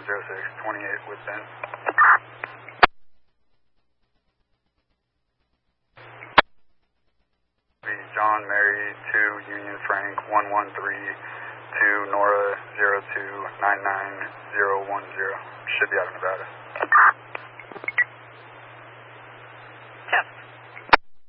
28 with Ben. John Mary 2 Union Frank 113 to Nora 02 99010. Should be out of Nevada.